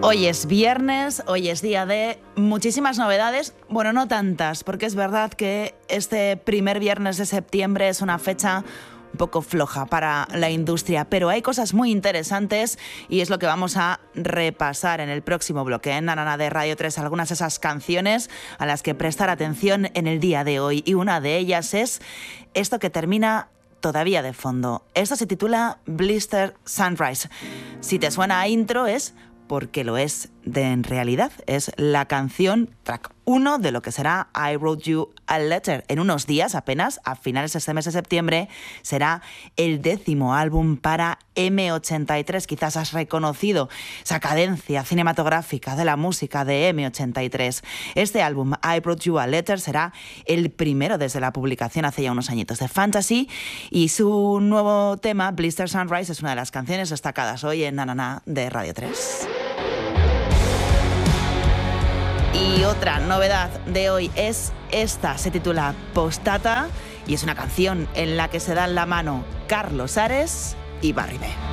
Hoy es viernes, hoy es día de muchísimas novedades. Bueno, no tantas, porque es verdad que este primer viernes de septiembre es una fecha un poco floja para la industria, pero hay cosas muy interesantes y es lo que vamos a repasar en el próximo bloque en Nanana de Radio 3, algunas de esas canciones a las que prestar atención en el día de hoy, y una de ellas es esto que termina todavía de fondo. Esto se titula Blister Sunrise. Si te suena a intro es porque lo es en realidad. Es la canción, track 1 de lo que será I Wrote You a Letter. En unos días apenas, a finales de este mes de septiembre, será el 10º álbum para M83. Quizás has reconocido esa cadencia cinematográfica de la música de M83. Este álbum, I Wrote You a Letter, será el primero desde la publicación hace ya unos añitos de Fantasy, y su nuevo tema, Blister Sunrise, es una de las canciones destacadas hoy en Nanana de Radio 3. Y otra novedad de hoy es esta, se titula Postata y es una canción en la que se dan la mano Carlos Ares y Barry B.